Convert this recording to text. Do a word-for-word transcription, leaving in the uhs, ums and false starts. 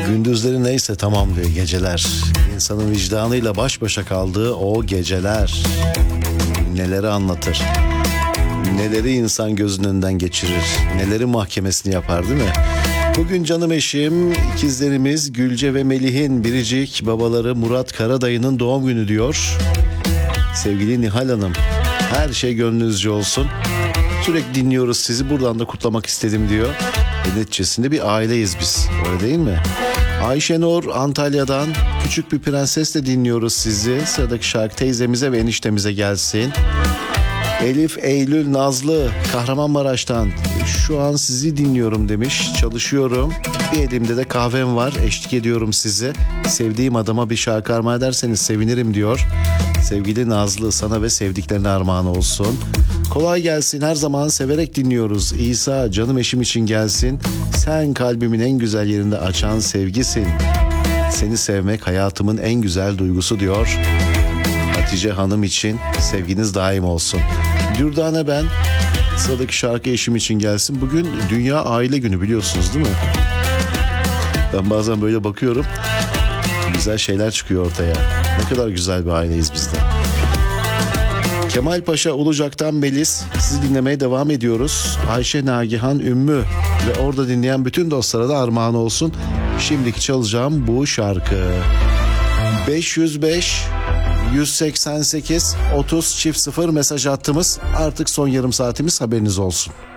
Gündüzleri neyse tamam diyor geceler. İnsanın vicdanıyla baş başa kaldığı o geceler. Neleri anlatır. Neleri insan gözünün önünden geçirir. Neleri mahkemesini yapar değil mi? Bugün canım eşim, ikizlerimiz Gülce ve Melih'in biricik babaları Murat Karadayı'nın doğum günü diyor. Sevgili Nihal Hanım, her şey gönlünüzce olsun. Sürekli dinliyoruz sizi, buradan da kutlamak istedim diyor. E neticesinde bir aileyiz biz, öyle değil mi? Ayşenur Antalya'dan, Küçük Bir Prenses'le dinliyoruz sizi. Sıradaki şarkı teyzemize ve eniştemize gelsin. Elif Eylül Nazlı Kahramanmaraş'tan, şu an sizi dinliyorum demiş. Çalışıyorum, bir elimde de kahvem var, eşlik ediyorum size. Sevdiğim adama bir şarkı armağan ederseniz sevinirim diyor. Sevgili Nazlı, sana ve sevdiklerine armağan olsun. Kolay gelsin, her zaman severek dinliyoruz. İsa, canım eşim için gelsin. Sen kalbimin en güzel yerinde açan sevgisin. Seni sevmek hayatımın en güzel duygusu diyor. Hatice Hanım için sevginiz daim olsun. Dürdane ben, sıradaki şarkı eşim için gelsin. Bugün Dünya Aile Günü, biliyorsunuz değil mi? Ben bazen böyle bakıyorum, güzel şeyler çıkıyor ortaya. Ne kadar güzel bir aileyiz biz de. Kemal Paşa Ulucak'tan Melis, sizi dinlemeye devam ediyoruz. Ayşe Nagihan Ümmü ve orada dinleyen bütün dostlara da armağan olsun. Şimdiki çalacağım bu şarkı. beş yüz beş yüz seksen sekiz otuz çift sıfır mesaj attığımız artık son yarım saatimiz, haberiniz olsun.